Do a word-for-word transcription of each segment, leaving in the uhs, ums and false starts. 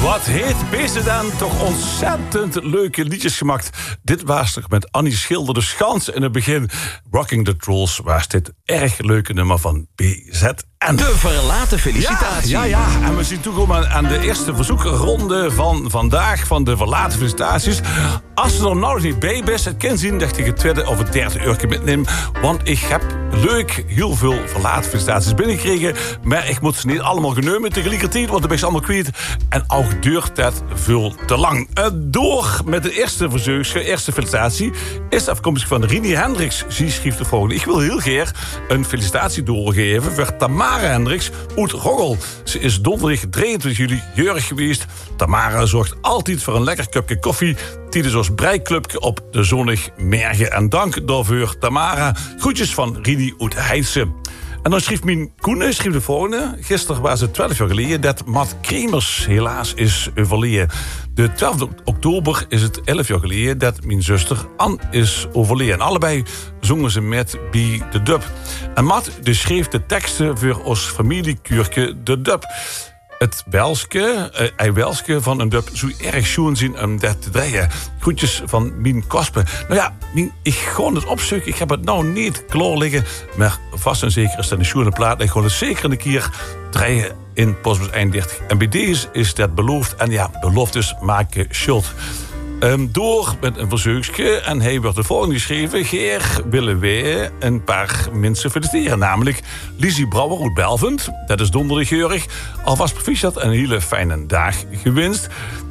Wat heeft Beeste dan toch ontzettend leuke liedjes gemaakt. Dit was toch met Annie Schilder de Schans in het begin. Rocking the Trolls was dit erg leuke nummer van B Z N. De verlaten felicitatie. Ja, ja, ja. En we zien toekomen aan de eerste verzoekronde van vandaag van de verlaten felicitaties. Als je er nou niet bij bent, het kan zien dat je het tweede of het derde uur metneemt. Want ik heb leuk heel veel verlaten felicitaties binnengekregen. Maar ik moet ze niet allemaal genomen tegelijkertijd, want dan ben ik ze allemaal kwijt. En ook duurt dat veel te lang. Uh, door met de eerste verzoek, eerste felicitatie, is afkomstig van Rini Hendricks. Ze schreef de volgende. Ik wil heel graag een felicitatie doorgeven voor Tamara Hendricks uit Roggel. Ze is donderdag drieëntwintig juli jarig geweest. Tamara zorgt altijd voor een lekker cupje koffie. Tijdens ons breiklubje op de zonnig Mergen. En dank daarvoor, Tamara. Groetjes van Rini uit Heidse. En dan schreef mijn Koen schreef de volgende. Gisteren was het twaalf jaar geleden dat Matt Kremers helaas is overleden. De twaalfde oktober is het elf jaar geleden dat mijn zuster Ann is overleden. En allebei zongen ze met bij de dub. En Matt dus schreef de teksten voor ons familiekuurtje de dub. Het welske, uh, hij welske van een dub zou erg schoon zien om dat te draaien. Groetjes van Mien Kospe. Nou ja, Mien, ik ga het opzoeken. Ik heb het nou niet klaar liggen. Maar vast en zeker is dat een schoene plaat. Ik ga het zeker een keer draaien in Postbus eenendertig. En bij deze is dat beloofd. En ja, beloftes maken schuld. Um, door met een verzoekje. En hij wordt de volgende geschreven. Geer willen wij een paar mensen feliciteren. Namelijk Lizzie Brouwer uit Belvend. Dat is donderdagjurig. Alvast proficiat en een hele fijne dag gewenst.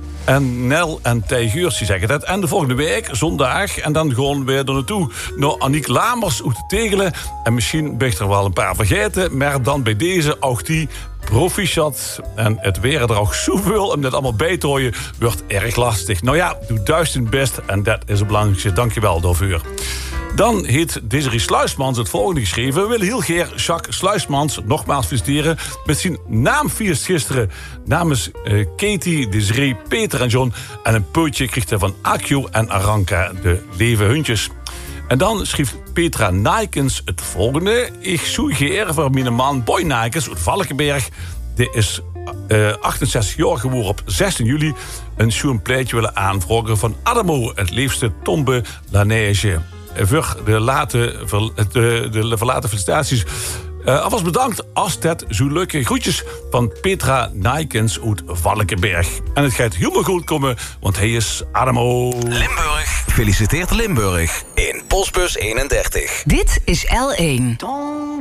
En Nel en Tijgeurs, die zeggen dat. En de volgende week, zondag, en dan gaan we er naartoe. Naar Aniek Lamers uit Tegelen. En misschien ben ik er wel een paar vergeten. Maar dan bij deze ook die proficiat. En het weer er ook zoveel om dat allemaal bij te houden, wordt erg lastig. Nou ja, doe duizend best. En dat is het belangrijkste. Dankjewel daarvoor. Dan heet Desiree Sluismans het volgende geschreven. We willen heel graag Jacques Sluismans nogmaals feliciteren met zijn naamfeest gisteren. Namens uh, Katie, Desiree, Peter en John. En een pootje kreeg hij van Akio en Aranka, de levenhundjes. En dan schreef Petra Nijkens het volgende. Ik zoegeer voor mijn man Boy Nijkens uit Valkenberg. Die is uh, achtenzestig jaar geworden op zestien juli. Een schoen pleitje willen aanvragen van Adamo, het liefste Tombe La Neige. Voor de, late, de, de verlaten felicitaties. Uh, alvast bedankt als dat zo leuke groetjes van Petra Nijkens uit Valkenberg. En het gaat helemaal goed komen, want hij is Adamo. Limburg feliciteert Limburg in Postbus eenendertig. Dit is L één.